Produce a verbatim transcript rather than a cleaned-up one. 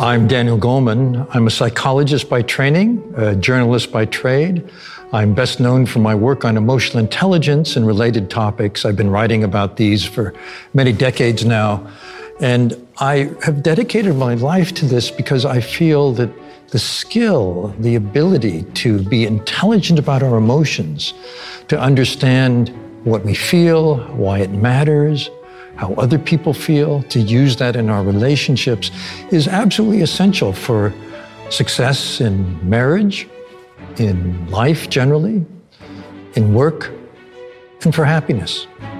I'm Daniel Goleman. I'm a psychologist by training, a journalist by trade. I'm best known for my work on emotional intelligence and related topics. I've been writing about these for many decades now. And I have dedicated my life to this because I feel that the skill, the ability to be intelligent about our emotions, to understand what we feel, why it matters, how other people feel, to use that in our relationships is absolutely essential for success in marriage, in life generally, in work, and for happiness.